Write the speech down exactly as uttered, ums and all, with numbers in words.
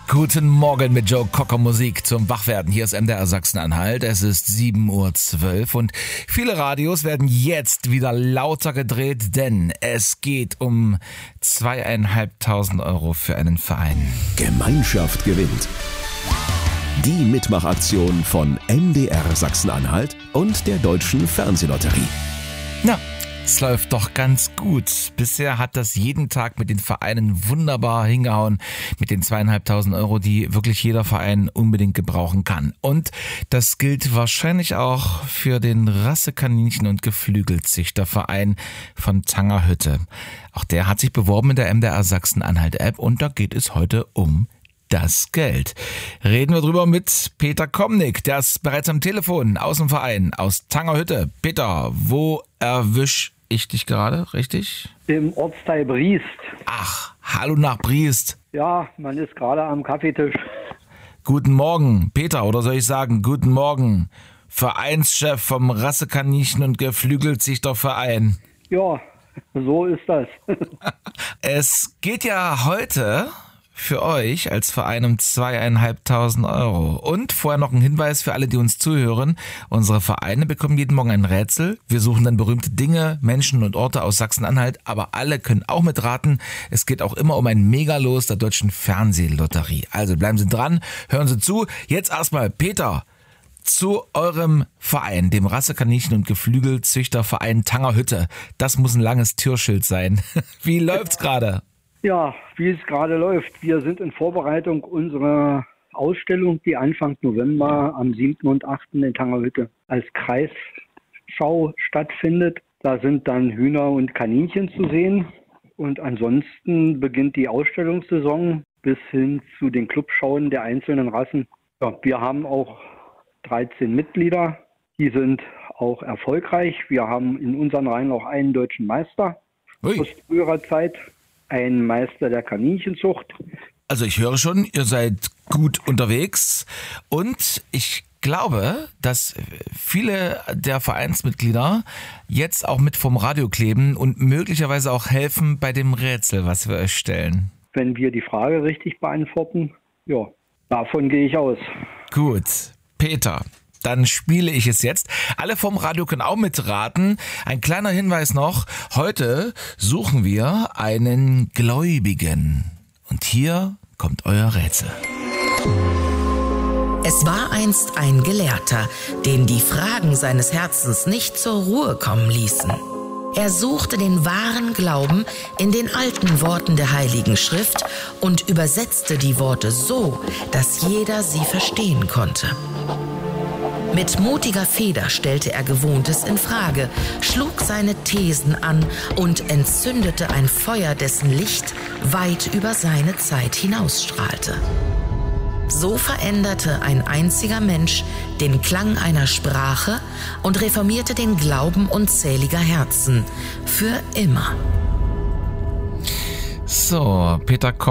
Guten Morgen mit Joe Cocker Musik zum Wachwerden. Hier ist M D R Sachsen-Anhalt. Es ist sieben Uhr zwölf und viele Radios werden jetzt wieder lauter gedreht, denn es geht um zweieinhalbtausend Euro für einen Verein. Gemeinschaft gewinnt. Die Mitmachaktion von M D R Sachsen-Anhalt und der Deutschen Fernsehlotterie. Na, es läuft doch ganz gut. Bisher hat das jeden Tag mit den Vereinen wunderbar hingehauen. Mit den zweieinhalbtausend Euro, die wirklich jeder Verein unbedingt gebrauchen kann. Und das gilt wahrscheinlich auch für den Rassekaninchen- und Geflügelzüchterverein von Tangerhütte. Auch der hat sich beworben in der M D R Sachsen-Anhalt-App und da geht es heute um das Geld. Reden wir drüber mit Peter Komnick, der ist bereits am Telefon aus dem Verein, aus Tangerhütte. Peter, wo erwisch ich dich gerade, richtig? Im Ortsteil Briest. Ach, hallo nach Briest. Ja, man ist gerade am Kaffeetisch. Guten Morgen, Peter, oder soll ich sagen, guten Morgen, Vereinschef vom Rassekaninchen- und Geflügelzüchterverein. Ja, so ist das. Es geht ja heute für euch als Verein um zweieinhalbtausend Euro. Und vorher noch ein Hinweis für alle, die uns zuhören. Unsere Vereine bekommen jeden Morgen ein Rätsel. Wir suchen dann berühmte Dinge, Menschen und Orte aus Sachsen-Anhalt, aber alle können auch mitraten. Es geht auch immer um ein Megalos der Deutschen Fernsehlotterie. Also bleiben Sie dran, hören Sie zu. Jetzt erstmal Peter zu eurem Verein, dem Rassekaninchen- und Geflügelzüchterverein Tangerhütte. Das muss ein langes Türschild sein. Wie läuft's gerade? Ja, wie es gerade läuft. Wir sind in Vorbereitung unserer Ausstellung, die Anfang November am siebten und achten in Tangerhütte als Kreisschau stattfindet. Da sind dann Hühner und Kaninchen zu sehen. Und ansonsten beginnt die Ausstellungssaison bis hin zu den Clubschauen der einzelnen Rassen. Ja, wir haben auch dreizehn Mitglieder. Die sind auch erfolgreich. Wir haben in unseren Reihen auch einen deutschen Meister Ui. aus früherer Zeit. Ein Meister der Kaninchenzucht. Also ich höre schon, ihr seid gut unterwegs und ich glaube, dass viele der Vereinsmitglieder jetzt auch mit vom Radio kleben und möglicherweise auch helfen bei dem Rätsel, was wir euch stellen. Wenn wir die Frage richtig beantworten, ja, davon gehe ich aus. Gut, Peter. Dann spiele ich es jetzt. Alle vom Radio können auch mitraten. Ein kleiner Hinweis noch. Heute suchen wir einen Gläubigen. Und hier kommt euer Rätsel. Es war einst ein Gelehrter, den die Fragen seines Herzens nicht zur Ruhe kommen ließen. Er suchte den wahren Glauben in den alten Worten der Heiligen Schrift und übersetzte die Worte so, dass jeder sie verstehen konnte. Mit mutiger Feder stellte er Gewohntes in Frage, schlug seine Thesen an und entzündete ein Feuer, dessen Licht weit über seine Zeit hinausstrahlte. So veränderte ein einziger Mensch den Klang einer Sprache und reformierte den Glauben unzähliger Herzen für immer. So, Peter